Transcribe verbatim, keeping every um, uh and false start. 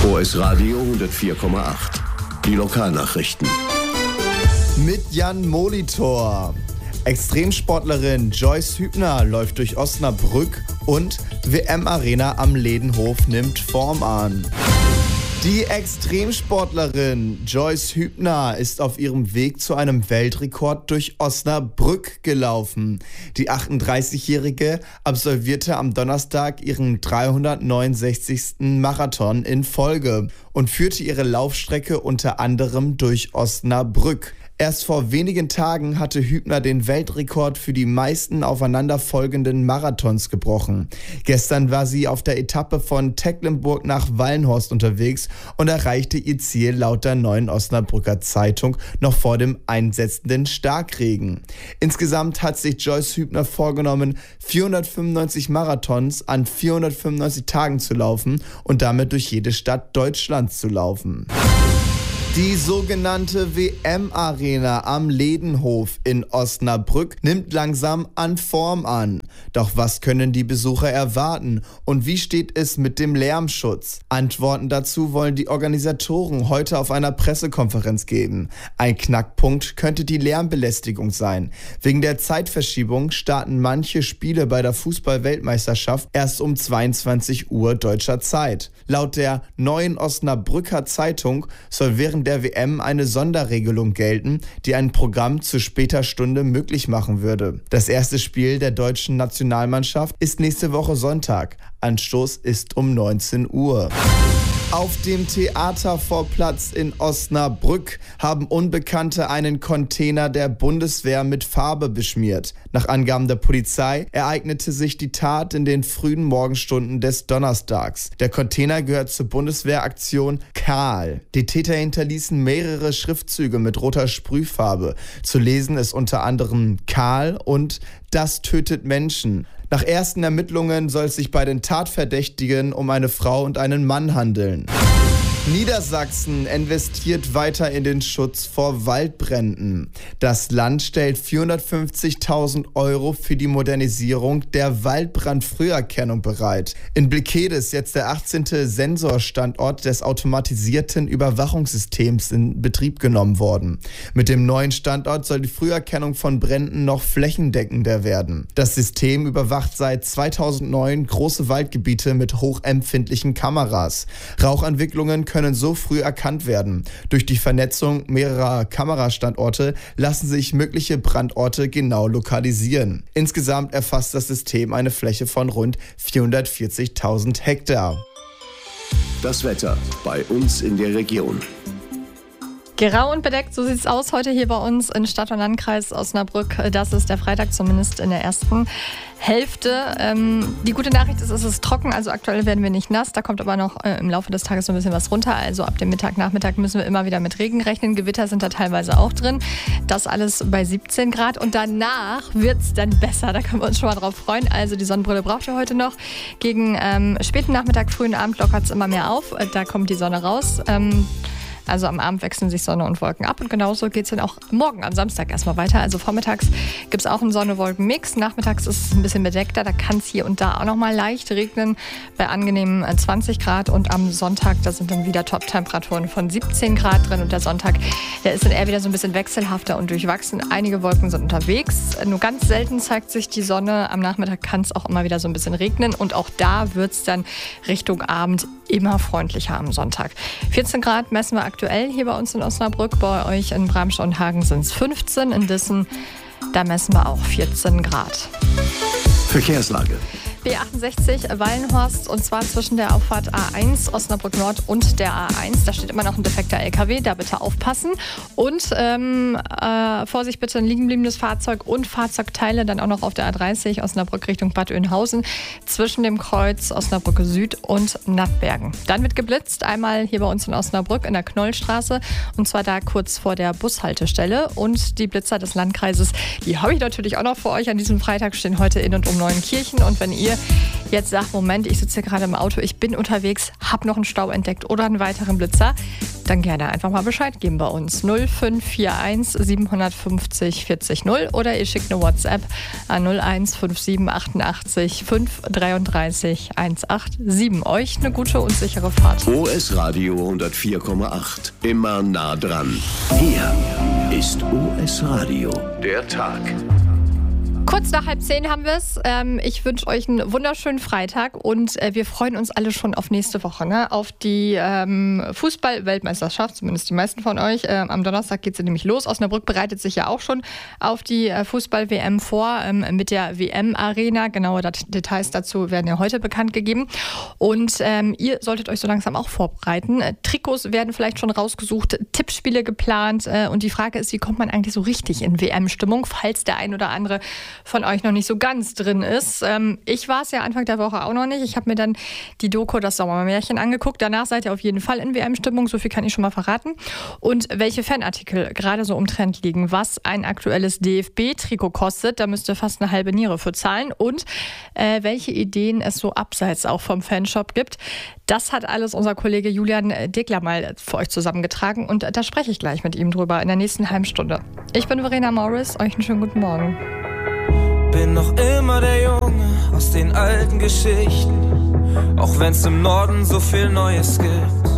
O S Radio hundertvier Komma acht. Die Lokalnachrichten. Mit Jan Molitor. Extremsportlerin Joyce Hübner läuft durch Osnabrück und W M-Arena am Ledenhof nimmt Form an. Die Extremsportlerin Joyce Hübner ist auf ihrem Weg zu einem Weltrekord durch Osnabrück gelaufen. Die achtunddreißigjährige absolvierte am Donnerstag ihren dreihundertneunundsechzigsten Marathon in Folge und führte ihre Laufstrecke unter anderem durch Osnabrück. Erst vor wenigen Tagen hatte Hübner den Weltrekord für die meisten aufeinanderfolgenden Marathons gebrochen. Gestern war sie auf der Etappe von Tecklenburg nach Wallenhorst unterwegs und erreichte ihr Ziel laut der Neuen Osnabrücker Zeitung noch vor dem einsetzenden Starkregen. Insgesamt hat sich Joyce Hübner vorgenommen, vierhundertfünfundneunzig Marathons an vierhundertfünfundneunzig Tagen zu laufen und damit durch jede Stadt Deutschlands zu laufen. Die sogenannte W M-Arena am Ledenhof in Osnabrück nimmt langsam an Form an. Doch was können die Besucher erwarten und wie steht es mit dem Lärmschutz? Antworten dazu wollen die Organisatoren heute auf einer Pressekonferenz geben. Ein Knackpunkt könnte die Lärmbelästigung sein. Wegen der Zeitverschiebung starten manche Spiele bei der Fußball-Weltmeisterschaft erst um zweiundzwanzig Uhr deutscher Zeit. Laut der Neuen Osnabrücker Zeitung soll während der W M eine Sonderregelung gelten, die ein Programm zu später Stunde möglich machen würde. Das erste Spiel der deutschen Nationalmannschaft ist nächste Woche Sonntag. Anstoß ist um neunzehn Uhr. Auf dem Theatervorplatz in Osnabrück haben Unbekannte einen Container der Bundeswehr mit Farbe beschmiert. Nach Angaben der Polizei ereignete sich die Tat in den frühen Morgenstunden des Donnerstags. Der Container gehört zur Bundeswehraktion Karl. Die Täter hinterließen mehrere Schriftzüge mit roter Sprühfarbe. Zu lesen ist unter anderem Karl und Das tötet Menschen. Nach ersten Ermittlungen soll es sich bei den Tatverdächtigen um eine Frau und einen Mann handeln. Niedersachsen investiert weiter in den Schutz vor Waldbränden. Das Land stellt vierhundertfünfzigtausend Euro für die Modernisierung der Waldbrandfrüherkennung bereit. In Blickede ist jetzt der achtzehnte Sensorstandort des automatisierten Überwachungssystems in Betrieb genommen worden. Mit dem neuen Standort soll die Früherkennung von Bränden noch flächendeckender werden. Das System überwacht seit zweitausendneun große Waldgebiete mit hochempfindlichen Kameras. Rauchentwicklungen können so früh erkannt werden. Durch die Vernetzung mehrerer Kamerastandorte lassen sich mögliche Brandorte genau lokalisieren. Insgesamt erfasst das System eine Fläche von rund vierhundertvierzigtausend Hektar. Das Wetter bei uns in der Region. Grau und bedeckt, so sieht es aus heute hier bei uns in Stadt- und Landkreis Osnabrück. Das ist der Freitag, zumindest in der ersten Hälfte. Ähm, die gute Nachricht ist, es ist trocken, also aktuell werden wir nicht nass. Da kommt aber noch äh, im Laufe des Tages so ein bisschen was runter. Also ab dem Mittag, Nachmittag müssen wir immer wieder mit Regen rechnen. Gewitter sind da teilweise auch drin. Das alles bei siebzehn Grad. Und danach wird es dann besser. Da können wir uns schon mal drauf freuen. Also die Sonnenbrille braucht ihr heute noch. Gegen ähm, späten Nachmittag, frühen Abend lockert es immer mehr auf. Da kommt die Sonne raus. Ähm, Also am Abend wechseln sich Sonne und Wolken ab und genauso geht es dann auch morgen am Samstag erstmal weiter. Also vormittags gibt es auch einen Sonne-Wolken-Mix, nachmittags ist es ein bisschen bedeckter, da kann es hier und da auch nochmal leicht regnen bei angenehmen zwanzig Grad und am Sonntag, da sind dann wieder Top-Temperaturen von siebzehn Grad drin und der Sonntag, der ist dann eher wieder so ein bisschen wechselhafter und durchwachsen. Einige Wolken sind unterwegs, nur ganz selten zeigt sich die Sonne, am Nachmittag kann es auch immer wieder so ein bisschen regnen und auch da wird es dann Richtung Abend immer freundlicher am Sonntag. vierzehn Grad messen wir aktuell hier bei uns in Osnabrück. Bei euch in Bramstedt und Hagen sind es fünfzehn. In Dissen, da messen wir auch vierzehn Grad. Verkehrslage. B achtundsechzig Wallenhorst und zwar zwischen der Auffahrt A eins Osnabrück Nord und der A eins. Da steht immer noch ein defekter L K W, da bitte aufpassen. Und ähm, äh, Vorsicht bitte, ein liegenbliebendes Fahrzeug und Fahrzeugteile dann auch noch auf der A dreißig Osnabrück Richtung Bad Oeynhausen zwischen dem Kreuz Osnabrück Süd und Nattbergen. Dann wird geblitzt, einmal hier bei uns in Osnabrück in der Knollstraße und zwar da kurz vor der Bushaltestelle. Und die Blitzer des Landkreises, die habe ich natürlich auch noch für euch an diesem Freitag, stehen heute in und um Neuenkirchen. Und wenn ihr ihr jetzt sagt, Moment, ich sitze hier gerade im Auto, ich bin unterwegs, habe noch einen Stau entdeckt oder einen weiteren Blitzer, dann gerne einfach mal Bescheid geben bei uns. null fünf vier eins sieben fünf null vier null oder ihr schickt eine WhatsApp an null eins fünf sieben achtundachtzig fünf dreiunddreißig hundertsiebenundachtzig. Euch eine gute und sichere Fahrt. O S Radio hundertvier Komma acht. Immer nah dran. Hier ist O S Radio. Der Tag. Kurz nach halb zehn haben wir es. Ähm, ich wünsche euch einen wunderschönen Freitag und äh, wir freuen uns alle schon auf nächste Woche, ne? Auf die ähm, Fußball-Weltmeisterschaft, zumindest die meisten von euch. Ähm, am Donnerstag geht sie nämlich los. Osnabrück bereitet sich ja auch schon auf die äh, Fußball-W M vor ähm, mit der W M-Arena. Genaue Dat- Details dazu werden ja heute bekannt gegeben. Und ähm, ihr solltet euch so langsam auch vorbereiten. Äh, Trikots werden vielleicht schon rausgesucht, Tippspiele geplant äh, und die Frage ist, wie kommt man eigentlich so richtig in W M-Stimmung, falls der ein oder andere von euch noch nicht so ganz drin ist. Ähm, ich war es ja Anfang der Woche auch noch nicht. Ich habe mir dann die Doku Das Sommermärchen angeguckt. Danach seid ihr auf jeden Fall in W M-Stimmung, so viel kann ich schon mal verraten. Und welche Fanartikel gerade so im Trend liegen, was ein aktuelles D F B-Trikot kostet, da müsst ihr fast eine halbe Niere für zahlen. Und äh, welche Ideen es so abseits auch vom Fanshop gibt, das hat alles unser Kollege Julian Degler mal für euch zusammengetragen. Und da spreche ich gleich mit ihm drüber in der nächsten halben Stunde. Ich bin Verena Morris, euch einen schönen guten Morgen. Bin noch immer der Junge aus den alten Geschichten, auch wenn's im Norden so viel Neues gibt.